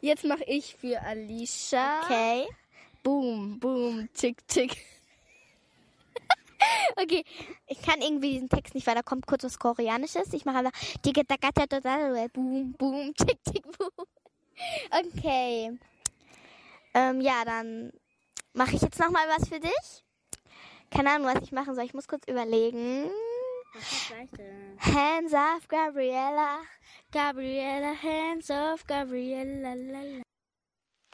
Jetzt mache ich für Alicia. Okay. Boom, boom, tick, tick. Okay, ich kann irgendwie diesen Text nicht, weil da kommt kurz was Koreanisches. Ich mache einfach boom, boom, tick, tick, boom. Okay. Ja, dann mache ich jetzt nochmal was für dich. Keine Ahnung, was ich machen soll. Ich muss kurz überlegen. Hands off, Gabriella. Gabriella, hands off, Gabriella.